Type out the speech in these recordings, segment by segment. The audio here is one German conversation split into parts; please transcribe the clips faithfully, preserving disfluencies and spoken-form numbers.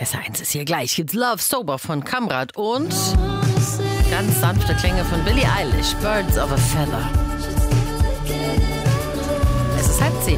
S R eins ist hier gleich. Gibt's Love Sober von Kamrat und ganz sanfte Klänge von Billie Eilish. Birds of a Feather. Es ist halb zehn.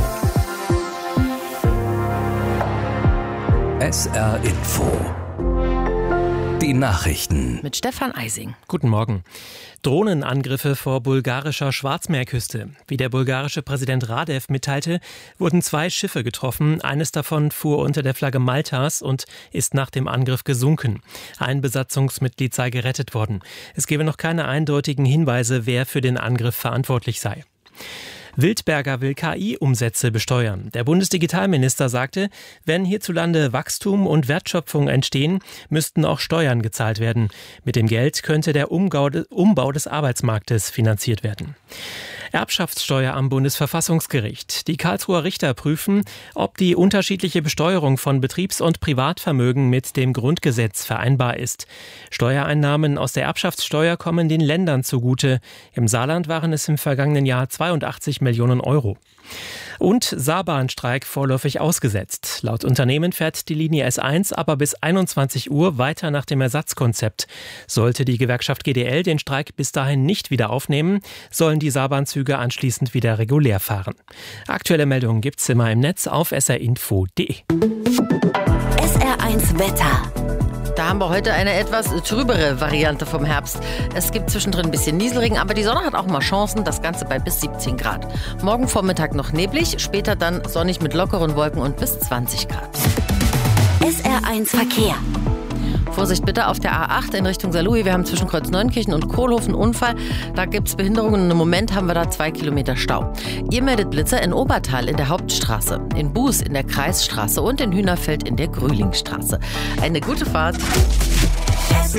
S R Info. Die Nachrichten. Mit Stefan Eising. Guten Morgen. Drohnenangriffe vor bulgarischer Schwarzmeerküste. Wie der bulgarische Präsident Radev mitteilte, wurden zwei Schiffe getroffen. Eines davon fuhr unter der Flagge Maltas und ist nach dem Angriff gesunken. Ein Besatzungsmitglied sei gerettet worden. Es gebe noch keine eindeutigen Hinweise, wer für den Angriff verantwortlich sei. Wildberger will K I-Umsätze besteuern. Der Bundesdigitalminister sagte, wenn hierzulande Wachstum und Wertschöpfung entstehen, müssten auch Steuern gezahlt werden. Mit dem Geld könnte der Umbau des Arbeitsmarktes finanziert werden. Erbschaftssteuer am Bundesverfassungsgericht. Die Karlsruher Richter prüfen, ob die unterschiedliche Besteuerung von Betriebs- und Privatvermögen mit dem Grundgesetz vereinbar ist. Steuereinnahmen aus der Erbschaftssteuer kommen den Ländern zugute. Im Saarland waren es im vergangenen Jahr zweiundachtzig Millionen Euro. Und Saarbahnstreik vorläufig ausgesetzt. Laut Unternehmen fährt die Linie S eins aber bis einundzwanzig Uhr weiter nach dem Ersatzkonzept. Sollte die Gewerkschaft G D L den Streik bis dahin nicht wieder aufnehmen, sollen die Saarbahnzüge anschließend wieder regulär fahren. Aktuelle Meldungen gibt's immer im Netz auf s r info punkt d e. S R eins Wetter. Da haben wir heute eine etwas trübere Variante vom Herbst. Es gibt zwischendrin ein bisschen Nieselregen, aber die Sonne hat auch mal Chancen. Das Ganze bei bis siebzehn Grad. Morgen Vormittag noch neblig, später dann sonnig mit lockeren Wolken und bis zwanzig Grad. S R eins Verkehr. Vorsicht bitte auf der A acht in Richtung Saarlouis. Wir haben zwischen Kreuz Neunkirchen und Kohlhof einen Unfall. Da gibt es Behinderungen und im Moment haben wir da zwei Kilometer Stau. Ihr meldet Blitzer in Obertal in der Hauptstraße, in Buß in der Kreisstraße und in Hühnerfeld in der Grühlingstraße. Eine gute Fahrt. S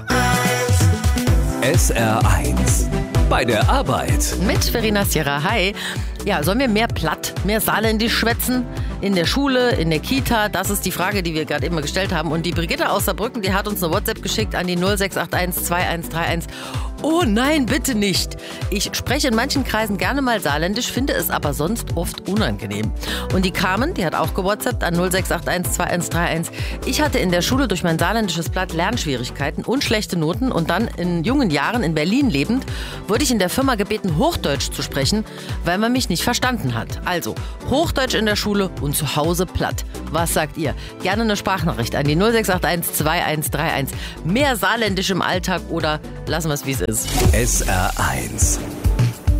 R eins. Bei der Arbeit. Mit Verena Sierra. Hi. Ja, sollen wir mehr platt, mehr saarländisch schwätzen? In der Schule, in der Kita? Das ist die Frage, die wir gerade immer gestellt haben. Und die Brigitte aus Saarbrücken, die hat uns eine WhatsApp geschickt an die null sechs acht eins zwei eins drei eins. Oh nein, bitte nicht. Ich spreche in manchen Kreisen gerne mal saarländisch, finde es aber sonst oft unangenehm. Und die Carmen, die hat auch gewhatsappt an null sechs acht eins zwei eins drei eins. Ich hatte in der Schule durch mein saarländisches Blatt Lernschwierigkeiten und schlechte Noten und dann in jungen Jahren in Berlin lebend, wurde ich in der Firma gebeten, Hochdeutsch zu sprechen, weil man mich nicht verstanden hat. Also, Hochdeutsch in der Schule und zu Hause platt. Was sagt ihr? Gerne eine Sprachnachricht an die null sechs acht eins zwei eins drei eins. Mehr saarländisch im Alltag oder lassen wir es, wie es ist. S R eins.